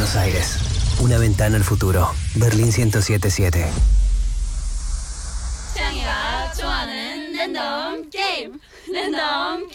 Buenos Aires. Una ventana al futuro. Berlín 107.7. 창이가 좋아하는 랜덤 게임. 랜덤